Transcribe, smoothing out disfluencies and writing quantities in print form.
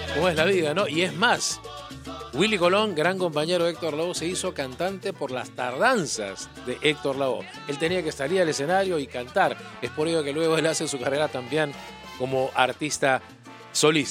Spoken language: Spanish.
cómo es la vida, ¿no? Y es más, Willy Colón, gran compañero de Héctor Lavoe, se hizo cantante por las tardanzas de Héctor Lavoe. Él tenía que salir al escenario y cantar. Es por ello que luego él hace su carrera también como artista solista.